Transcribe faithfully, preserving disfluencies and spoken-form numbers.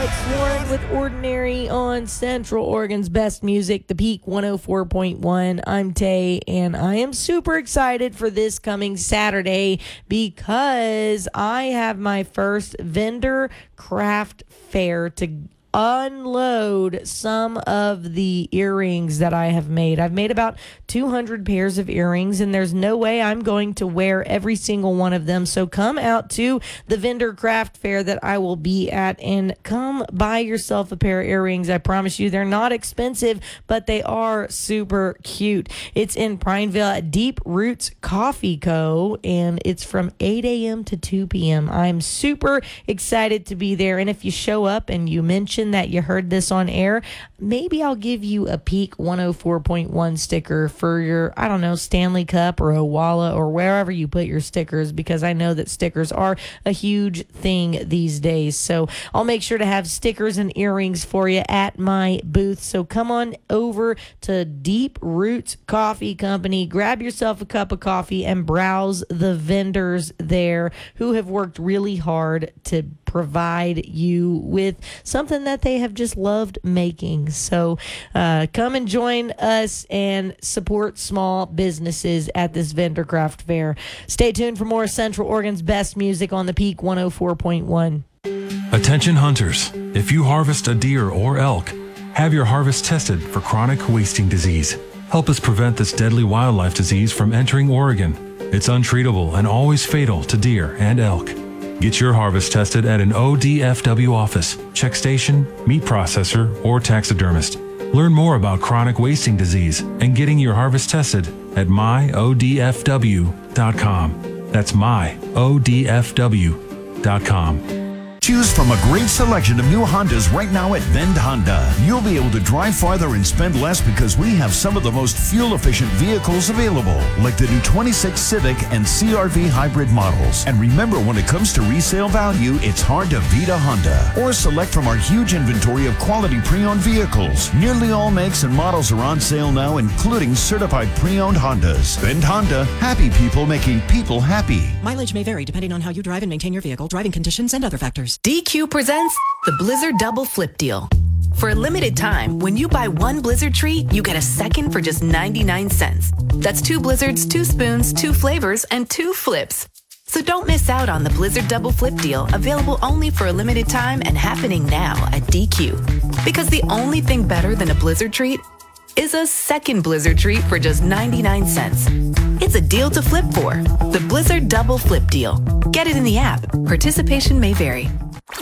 Alex Warren with Ordinary on Central Oregon's best music, The Peak one oh four point one. I'm Tay, and I am super excited for this coming Saturday because I have my first vendor craft fair to unload some of the earrings that I have made. I've made about two hundred pairs of earrings, and there's no way I'm going to wear every single one of them. So come out to the vendor craft fair that I will be at and come buy yourself a pair of earrings. I promise you they're not expensive, but they are super cute. It's in Prineville at Deep Roots Coffee Co., and it's from eight a.m. to two p.m. I'm super excited to be there, and if you show up and you mention that you heard this on air, maybe I'll give you a Peak one oh four point one sticker for your, I don't know, Stanley Cup or Owala or wherever you put your stickers, because I know that stickers are a huge thing these days. So I'll make sure to have stickers and earrings for you at my booth. So come on over to Deep Roots Coffee Company, grab yourself a cup of coffee and browse the vendors there who have worked really hard to provide you with something that they have just loved making. So uh, come and join us and support small businesses at this vendor craft fair. Stay tuned for more Central Oregon's best music on the Peak one oh four point one. Attention hunters, if you harvest a deer or elk, have your harvest tested for chronic wasting disease. Help us prevent this deadly wildlife disease from entering Oregon. It's untreatable and always fatal to deer and elk. Get your harvest tested at an O D F W office, check station, meat processor, or taxidermist. Learn more about chronic wasting disease and getting your harvest tested at my O D F W dot com. That's my O D F W dot com. Choose from a great selection of new Hondas right now at Vend Honda. You'll be able to drive farther and spend less because we have some of the most fuel-efficient vehicles available, like the new twenty-six Civic and C R V hybrid models. And remember, when it comes to resale value, it's hard to beat a Honda. Or select from our huge inventory of quality pre-owned vehicles. Nearly all makes and models are on sale now, including certified pre-owned Hondas. Vend Honda, happy people making people happy. Mileage may vary depending on how you drive and maintain your vehicle, driving conditions, and other factors. D Q presents the Blizzard Double Flip Deal. For a limited time, when you buy one Blizzard treat, you get a second for just ninety-nine cents. That's two Blizzards, two spoons, two flavors, and two flips. So don't miss out on the Blizzard Double Flip Deal, available only for a limited time and happening now at D Q. Because the only thing better than a Blizzard treat is a second Blizzard treat for just ninety-nine cents. It's a deal to flip for. The Blizzard Double Flip Deal. Get it in the app. Participation may vary.